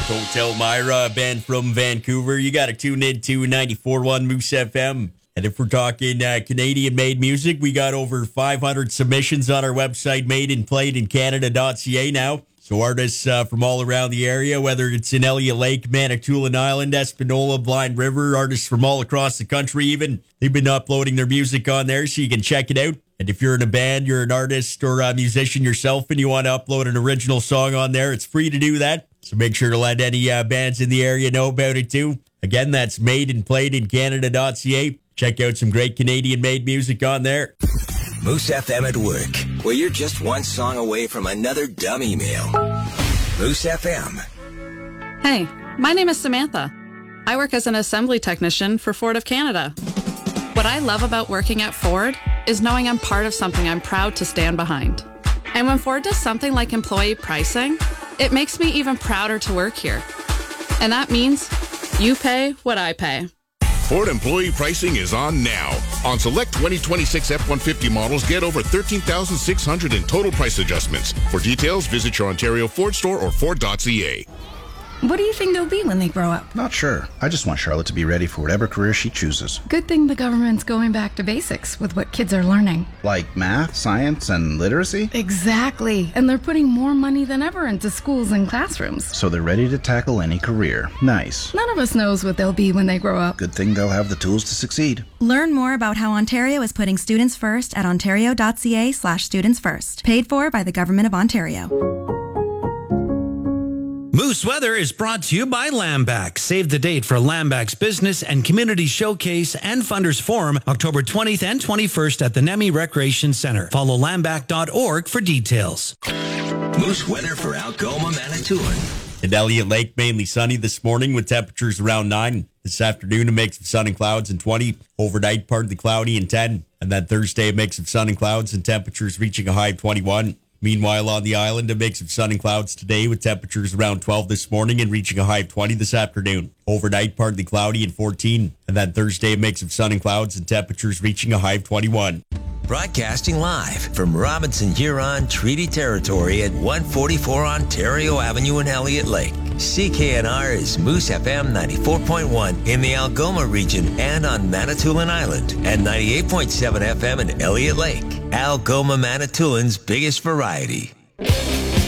Hotel Myra, a band from Vancouver. You got to tune in to 94.1 Moose FM. And if we're talking Canadian-made music, we got over 500 submissions on our website, madeandplayedincanada.ca now. So artists from all around the area, whether it's in Elliott Lake, Manitoulin Island, Espanola, Blind River, artists from all across the country even, they've been uploading their music on there so you can check it out. And if you're in a band, you're an artist or a musician yourself and you want to upload an original song on there, it's free to do that. So make sure to let any bands in the area know about it too. Again, that's madeandplayedincanada.ca. Check out some great Canadian-made music on there. Moose FM at work, where you're just one song away from another dumb email. Moose FM. Hey, my name is Samantha. I work as an assembly technician for Ford of Canada. What I love about working at Ford is knowing I'm part of something I'm proud to stand behind. And when Ford does something like employee pricing, it makes me even prouder to work here. And that means you pay what I pay. Ford employee pricing is on now. On select 2026 F-150 models, get over $13,600 in total price adjustments. For details, visit your Ontario Ford store or Ford.ca. What do you think they'll be when they grow up? Not sure. I just want Charlotte to be ready for whatever career she chooses. Good thing the government's going back to basics with what kids are learning. Like math, science, and literacy? Exactly. And they're putting more money than ever into schools and classrooms. So they're ready to tackle any career. Nice. None of us knows what they'll be when they grow up. Good thing they'll have the tools to succeed. Learn more about how Ontario is putting students first at ontario.ca/studentsfirst. Paid for by the Government of Ontario. Moose Weather is brought to you by Lamback. Save the date for Lamback's Business and Community Showcase and Funders Forum, October 20th and 21st at the Nemi Recreation Center. Follow lamback.org for details. Moose Weather for Algoma, Manitoulin. In Elliott Lake, mainly sunny this morning with temperatures around 9. This afternoon, a mix of sun and clouds and 20. Overnight, partly cloudy and 10. And then Thursday, a mix of sun and clouds and temperatures reaching a high of 21. Meanwhile, on the island, a mix of sun and clouds today with temperatures around 12 this morning and reaching a high of 20 this afternoon. Overnight, partly cloudy and 14. And then Thursday, a mix of sun and clouds and temperatures reaching a high of 21. Broadcasting live from Robinson Huron Treaty Territory at 144 Ontario Avenue in Elliott Lake. CKNR is Moose FM 94.1 in the Algoma region and on Manitoulin Island, and 98.7 FM in Elliott Lake. Algoma, Manitoulin's biggest variety.